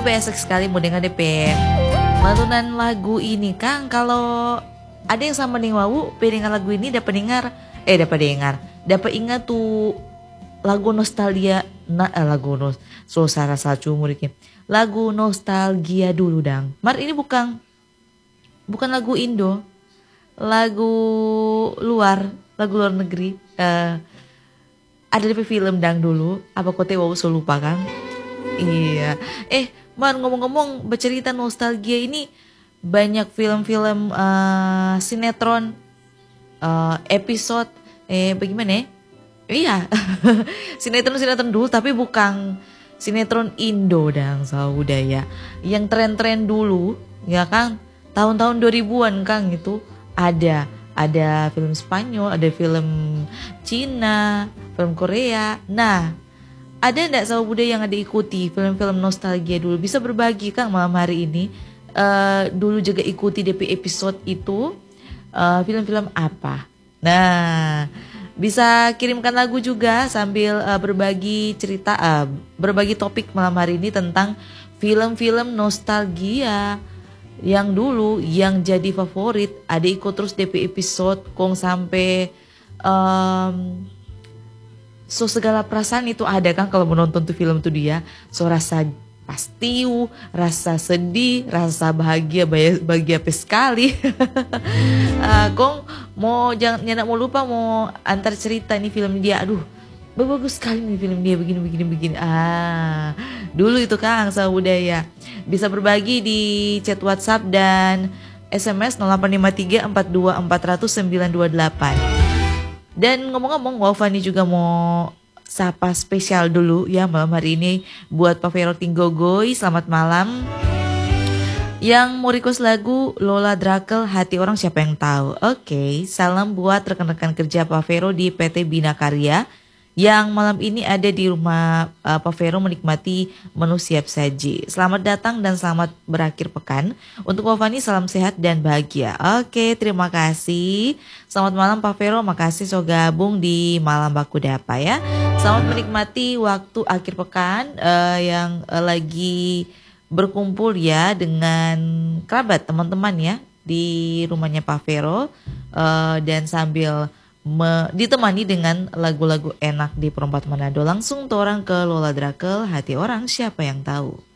besok sekali mau dengar DP lantunan lagu ini Kang. Kalau ada yang sama nih wau pendengar lagu ini dapat ingat tuh lagu nostalgia suasana salju muridnya. Lagu nostalgia dulu dang. Mar ini bukan lagu Indo. Lagu luar negeri. Ada DP film dang dulu. Apa kote wau so lupa Kang? Iya. Mar ngomong-ngomong bercerita nostalgia ini banyak film-film sinetron episode bagaimana ya? Iya. sinetron dulu tapi bukan sinetron Indo dang saudara. Yang tren-tren dulu ya Kang. Tahun-tahun 2000-an Kang itu ada film Spanyol, ada film Cina, film Korea. Nah, ada enggak sama budaya yang ada ikuti film-film nostalgia dulu? Bisa berbagi Kang malam hari ini. Dulu juga ikuti DP episode itu film-film apa? Nah, bisa kirimkan lagu juga sambil berbagi cerita, berbagi topik malam hari ini tentang film-film nostalgia yang dulu yang jadi favorit. Ada ikut terus DP episode kong sampai so segala perasaan itu ada Kang kalau menonton tuh film tuh dia. So rasa pastiu, rasa sedih, rasa bahagia apa sekali. Kong mau jangan mau lupa mau antar cerita nih film dia. Aduh, bagus sekali nih film dia begini. Dulu itu Kang sama budaya. Bisa berbagi di chat WhatsApp dan SMS 0853 42 400 928. Dan ngomong-ngomong Wafani juga mau sapa spesial dulu ya malam hari ini buat Pak Vero Tinggogoy. Selamat malam. Yang mau request lagu Lola Drakel Hati Orang Siapa Yang Tahu. Oke, salam buat rekan-rekan kerja Pak Vero di PT Bina Karya yang malam ini ada di rumah Pak Vero menikmati menu siap saji. Selamat datang dan selamat berakhir pekan. Untuk Wafani salam sehat dan bahagia. Oke, terima kasih. Selamat malam Pak Vero, makasih so gabung di Malam Baku Dapa ya. Selamat menikmati waktu akhir pekan yang lagi berkumpul ya dengan kerabat teman-teman ya di rumahnya Pak Vero dan sambil ditemani dengan lagu-lagu enak di Perempat Manado. Langsung tuh orang ke Lola Drakel Hati Orang Siapa Yang Tahu.